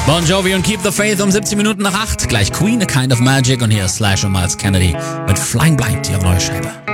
Bon Jovi und Keep the Faith um 17 Minuten nach 8. Gleich Queen, A Kind of Magic und hier ist Slash und Miles Kennedy mit Flying Blind, ihre neue Scheibe.